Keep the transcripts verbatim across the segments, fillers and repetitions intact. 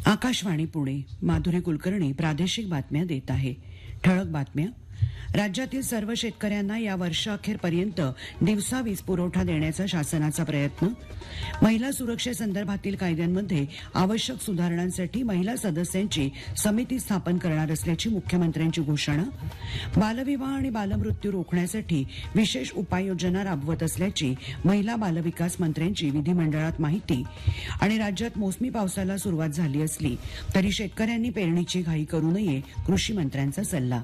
आकाशवाणी पुणे. माधुरी कुलकर्णी प्रादेशिक बातम्या देत आहे. ठळक बातम्या. राज्यातील सर्व शेतकऱ्यांना या वर्षअखेरपर्यंत दिवसा वीज पुरवठा देण्याचा शासनाचा प्रयत्न. महिला सुरक्षेसंदर्भातील कायद्यांमध्ये आवश्यक सुधारणांसाठी महिला सदस्यांची समिती स्थापन करणार असल्याची मुख्यमंत्र्यांची घोषणा. बालविवाह आणि बालमृत्यू रोखण्यासाठी विशेष उपाययोजना राबवत असल्याची महिला बालविकास मंत्र्यांची विधिमंडळात माहिती. आणि राज्यात मोसमी पावसाला सुरुवात झाली असली तरी शेतकऱ्यांनी पेरणीची घाई करू नये, कृषी मंत्र्यांचा सल्ला.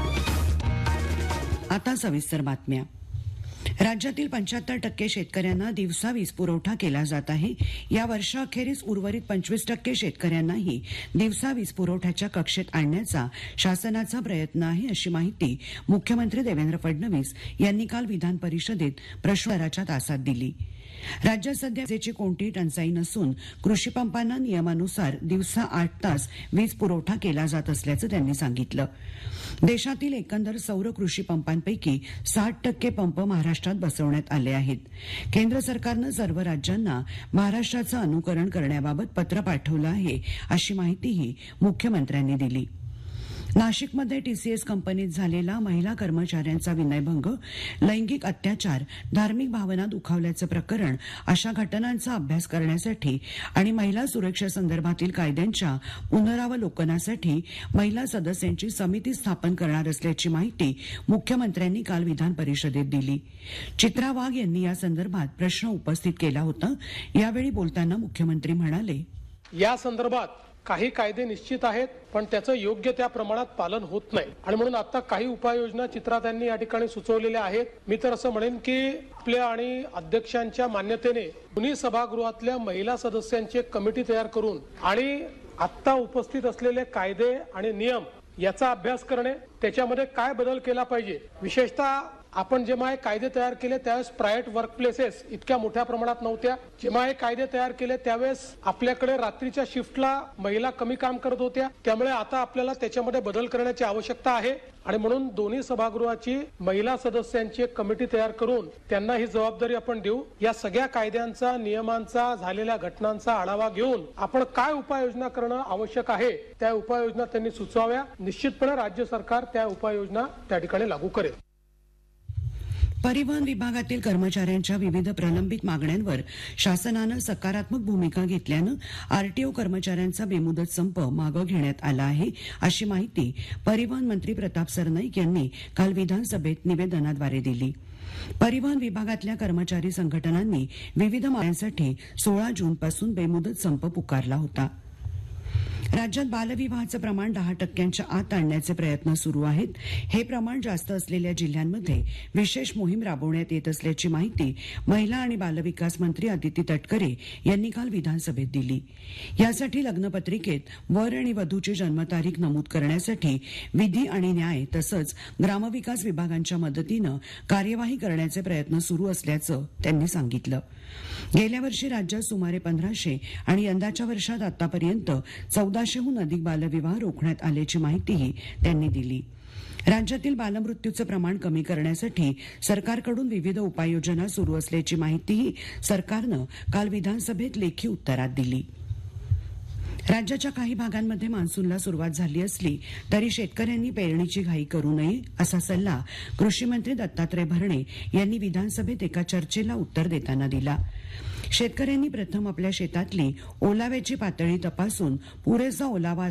आता सविस्तर बातम्या. राज्यातील पंच्याहत्तर टक्के शेतकऱ्यांना दिवसा वीज पुरवठा केला जात आहे. या वर्षाअखेरीस उर्वरित पंचवीस टक्के शेतकऱ्यांनाही दिवसा वीज पुरवठ्याच्या कक्षेत आणण्याचा शासनाचा प्रयत्न आहे, अशी माहिती मुख्यमंत्री देवेंद्र फडणवीस यांनी काल विधान परिषदेत प्रश्नोत्तराच्या तासात दिली. राज्यात सध्या विजेची कोणतीही टंचाई नसून कृषी पंपांना नियमानुसार दिवसा आठ तास वीज पुरवठा केला जात असल्याचं त्यांनी सांगितलं. देशातील एकंदर सौर कृषी पंपांपैकी साठ टक्के पंप महाराष्ट्रात बसवण्यात आले आहेत. केंद्र सरकारनं सर्व राज्यांना महाराष्ट्राचं अनुकरण करण्याबाबत पत्र पाठवलं आहे, अशी माहितीही मुख्यमंत्र्यांनी दिली. नाशिकमध्ये टीसीएस कंपनीत झालेला महिला कर्मचाऱ्यांचा विनयभंग, लैंगिक अत्याचार, धार्मिक भावना दुखावल्याचं प्रकरण अशा घटनांचा अभ्यास करण्यासाठी आणि महिला सुरक्षेसंदर्भातील कायद्यांच्या पुनरावलोकनासाठी महिला सदस्यांची समिती स्थापन करणार असल्याची माहिती मुख्यमंत्र्यांनी काल विधान परिषदेत दिली. चित्रा वाघ यांनी या संदर्भात प्रश्न उपस्थित केला होता. यावेळी बोलताना मुख्यमंत्री म्हणाले, या संदर्भात काही कायदे निश्चित आहेत, पण त्याचं योग्य त्या प्रमाणात पालन होत नाही आणि म्हणून आता काही उपाययोजना चित्रात यांनी या ठिकाणी सुचवलेल्या आहेत. मी तर असं म्हणेन की आपल्या आणि अध्यक्षांच्या मान्यतेने दोन्ही सभागृहातल्या महिला सदस्यांची एक कमिटी तयार करून आणि आता उपस्थित असलेले कायदे आणि नियम याचा अभ्यास करणे, त्याच्यामध्ये काय बदल केला पाहिजे. विशेषतः आपण जेव्हा हे कायदे तयार केले त्यावेळेस प्रायव्हेट वर्क प्लेसेस इतक्या मोठ्या प्रमाणात नव्हत्या. जेव्हा हे कायदे तयार केले त्यावेळेस आपल्याकडे रात्रीच्या शिफ्टला महिला कमी काम करत होत्या. त्यामुळे आता आपल्याला त्याच्यामध्ये बदल करण्याची आवश्यकता आहे आणि म्हणून दोन्ही सभागृहाची महिला सदस्यांची एक कमिटी तयार करून त्यांना ही जबाबदारी आपण देऊ. या सगळ्या कायद्यांचा, नियमांचा, झालेल्या घटनांचा आढावा घेऊन आपण काय उपाययोजना करणं आवश्यक आहे त्या उपाययोजना त्यांनी सुचवाव्या. निश्चितपणे राज्य सरकार त्या उपाययोजना त्या ठिकाणी लागू करेल. परिवहन विभागातील कर्मचाऱ्यांच्या विविध प्रलंबित मागण्यांवर शासनानं सकारात्मक भूमिका घेतल्यानं आरटीओ कर्मचाऱ्यांचा बेमुदत संप मागे घेण्यात आला आहे, अशी माहिती परिवहन मंत्री प्रताप सरनाईक यांनी काल विधानसभेत निवेदनाद्वारे दिली. परिवहन विभागातल्या कर्मचारी संघटनांनी विविध मागण्यांसाठी सोळा जूनपासून बेमुदत संप पुकारला होता. राज्यात बालविवाहाचं प्रमाण दहा टक्क्यांच्या आत आणण्याचे प्रयत्न सुरू आहेत. हे प्रमाण जास्त असलेल्या जिल्ह्यांमध्ये विशेष मोहीम राबवण्यात येत असल्याची माहिती महिला आणि बालविकास मंत्री अदिती तटकरे यांनी काल विधानसभेत दिली. यासाठी लग्नपत्रिकेत वर आणि वधूची जन्मतारीख नमूद करण्यासाठी विधी आणि न्याय तसंच ग्रामविकास विभागांच्या मदतीनं कार्यवाही करण्याचे प्रयत्न सुरू असल्याचं त्यांनी सांगितलं. गेल्या वर्षी राज्यात सुमारे पंधराशे आणि यंदाच्या वर्षात आतापर्यंत चौदाशेहून अधिक बालविवाह रोखण्यात आल्याची माहितीही त्यांनी दिली. राज्यातील बालमृत्यूचं प्रमाण कमी करण्यासाठी सरकारकडून विविध उपाययोजना सुरू असल्याची माहितीही सरकारनं काल विधानसभेत लेखी उत्तरात दिली. राज्याच्या काही भागांमध्ये मान्सूनला सुरुवात झाली असली तरी शेतकऱ्यांनी पेरणीची घाई करू नये, असा सल्ला कृषी मंत्री दत्तात्रय भरणे यांनी विधानसभेत एका चर्चेला उत्तर देताना दिला. शेतकऱ्यांनी प्रथम आपल्या शेतातली ओलाव्याची पातळी तपासून पुरेसा ओलावा